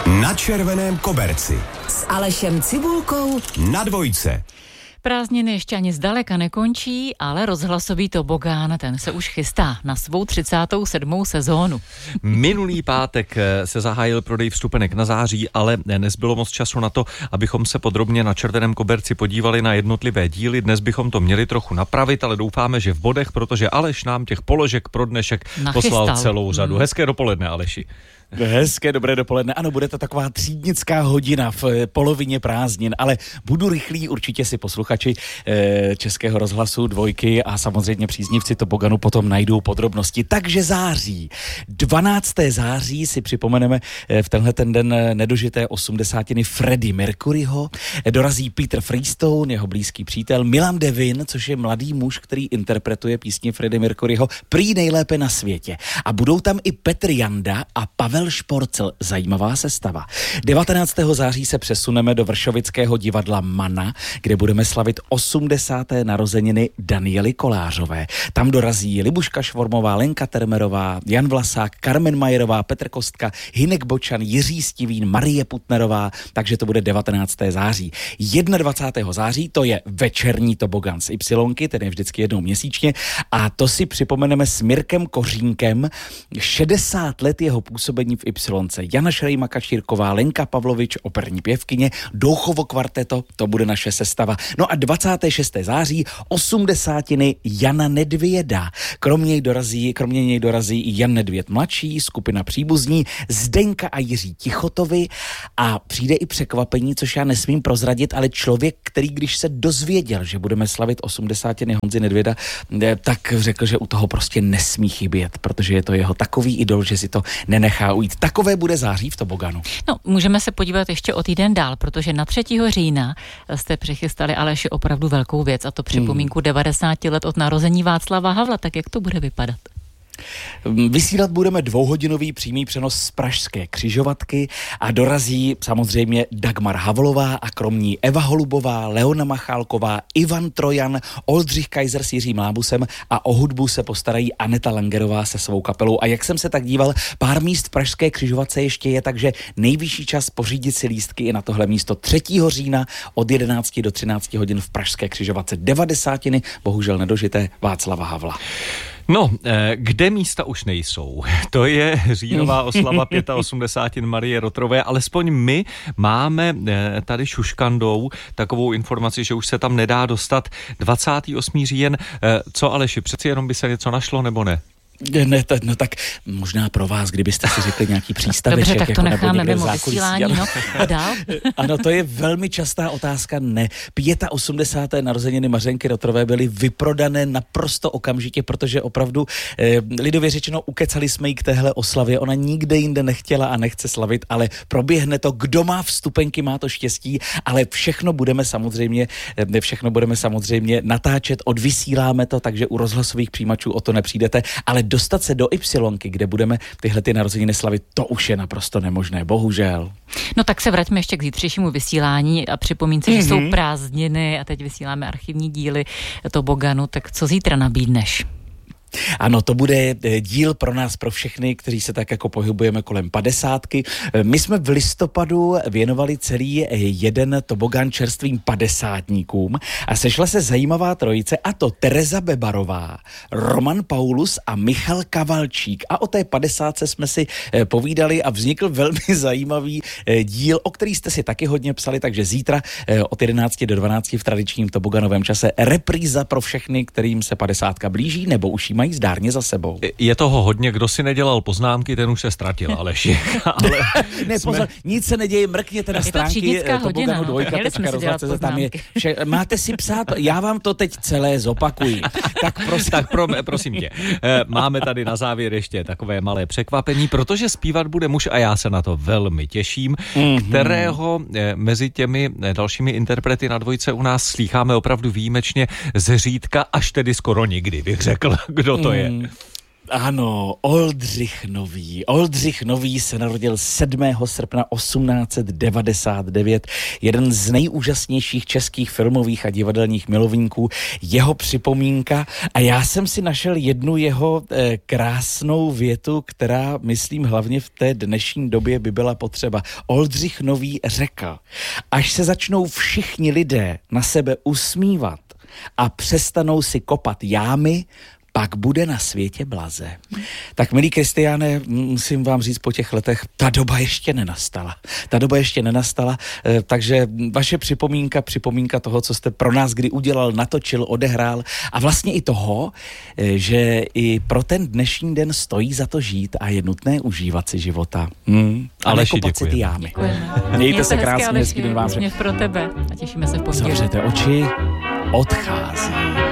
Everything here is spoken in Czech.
Na červeném koberci s Alešem Cibulkou na Dvojce. Prázdniny ještě ani zdaleka nekončí, ale rozhlasový tobogán, ten se už chystá na svou 37. sezónu. Minulý pátek se zahájil prodej vstupenek na září, ale nezbylo moc času na to, abychom se podrobně na červeném koberci podívali na jednotlivé díly. Dnes bychom to měli trochu napravit, ale doufáme, že v bodech, protože Aleš nám těch položek pro dnešek poslal celou řadu. Hezké dopoledne, Aleši. Hezké dobré dopoledne. Ano, bude to taková třídnická hodina v polovině prázdnin, ale budu rychlý, určitě si posluchači Českého rozhlasu Dvojky a samozřejmě příznivci toboganu potom najdou podrobnosti. Takže září. 12. září si připomeneme v tenhle ten den nedožité 80. Freddie Mercuryho. Dorazí Peter Freestone, jeho blízký přítel, Milan Devin, což je mladý muž, který interpretuje písně Freddie Mercuryho prý nejlépe na světě. A budou tam i Petr Janda a Pavel Šporcel. Zajímavá sestava. 19. září se přesuneme do vršovického divadla Mana, kde budeme slavit 80. narozeniny Daniely Kolářové. Tam dorazí Libuška Švormová, Lenka Termerová, Jan Vlasák, Carmen Majerová, Petr Kostka, Hynek Bočan, Jiří Stivín, Marie Putnerová, takže to bude 19. září. 21. září to je večerní tobogan z Ypsilonky, ten je vždycky jednou měsíčně a to si připomeneme s Mirkem Kořínkem, 60 let jeho působení v Ypsilonce. Jana Šrejma Kačírková, Lenka Pavlovič, operní pěvkyně, Douchovo kvarteto, to bude naše sestava. No a 26. září 80. Jana Nedvěda. Kromě něj dorazí i Jan Nedvěd mladší, skupina příbuzní, Zdenka a Jiří Tichotovi a přijde i překvapení, což já nesmím prozradit, ale člověk, který když se dozvěděl, že budeme slavit 80. Honzy Nedvěda, tak řekl, že u toho prostě nesmí chybět, protože je to jeho takový idol, že si to nenechá ujít. Takové bude září v toboganu. No, můžeme se podívat ještě o týden dál, protože na 3. října jste přichystali Aleši opravdu velkou věc a to připomínku 90 let od narození Václava Havla. Tak jak to bude vypadat? Vysílat budeme 2hodinový přímý přenos z pražské křižovatky a dorazí samozřejmě Dagmar Havlová a kromě Eva Holubová, Leona Machálková, Ivan Trojan, Oldřich Kaiser s Jiřím Lábusem a o hudbu se postarají Aneta Langerová se svou kapelou. A jak jsem se tak díval, pár míst v pražské křižovatce ještě je, takže nejvyšší čas pořídit si lístky i na tohle místo 3. října od 11 do 13 hodin v pražské křižovatce. 90. bohužel nedožité Václava Havla. No, kde místa už nejsou? To je říjnová oslava 85. Marie Rotrové, alespoň my máme tady šuškandou takovou informaci, že už se tam nedá dostat 28. říjen. Co, Aleši, přeci jenom by se něco našlo, nebo ne? Ne, no tak možná pro vás, kdybyste si řekli nějaký přístaveček. Dobře, tak to jako necháme mimo vysílání, no. A dál? Ano, to je velmi častá otázka. Ne, 85. narozeniny Mařenky Rotrové byly vyprodané naprosto okamžitě, protože opravdu lidově řečeno ukecali jsme jí k téhle oslavě. Ona nikde jinde nechtěla a nechce slavit, ale proběhne to. Kdo má vstupenky, má to štěstí, ale všechno budeme samozřejmě natáčet, odvysíláme to, takže u rozhlasových přijímačů o to nepřijdete, ale dostat se do Ypsilonky, kde budeme tyhle ty narozeniny slavit, to už je naprosto nemožné, bohužel. No tak se vraťme ještě k zítřejšímu vysílání a připomínce, že jsou prázdniny a teď vysíláme archivní díly toboganu, tak co zítra nabídneš? Ano, to bude díl pro nás, pro všechny, kteří se tak jako pohybujeme kolem 50. My jsme v listopadu věnovali celý jeden tobogan čerstvým padesátníkům a sešla se zajímavá trojice, a to Tereza Bebarová, Roman Paulus a Michal Kavalčík. A o té 50 jsme si povídali a vznikl velmi zajímavý díl, o který jste si taky hodně psali, takže zítra od 11 do 12 v tradičním toboganovém čase repríza pro všechny, kterým se 50 blíží nebo už mají zdárně za sebou. Je toho hodně, kdo si nedělal poznámky, ten už se ztratil, Aleši. Ale ne, pozor, nic se neděje, mrkněte na stránky toboganu Dvojka.cz, tam je máte si psát, já vám to teď celé zopakuji. Tak prosím tě, máme tady na závěr ještě takové malé překvapení, protože zpívat bude muž a já se na to velmi těším, kterého mezi těmi dalšími interprety na Dvojce u nás slýcháme opravdu výjimečně zřídka, až tedy skoro nikdy, bych řekl. Kdo to je? Ano, Oldřich Nový. Oldřich Nový se narodil 7. srpna 1899. Jeden z nejúžasnějších českých filmových a divadelních milovníků. Jeho připomínka. A já jsem si našel jednu jeho krásnou větu, která, myslím, hlavně v té dnešní době by byla potřeba. Oldřich Nový řekl, až se začnou všichni lidé na sebe usmívat a přestanou si kopat jámy, pak bude na světě blaze. Tak, milí Kristiáne, musím vám říct po těch letech, ta doba ještě nenastala. Takže vaše připomínka toho, co jste pro nás kdy udělal, natočil, odehrál a vlastně i toho, že i pro ten dnešní den stojí za to žít a je nutné užívat si života. Aleši, děkujeme. Mějte se krásně, hezký den vám. Směv pro tebe a těšíme se v pondělí. Zavřete oči, odchází.